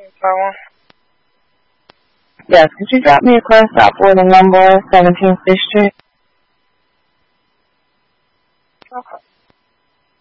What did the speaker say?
Yes, could you drop me a cross out for the number 17th District? Okay.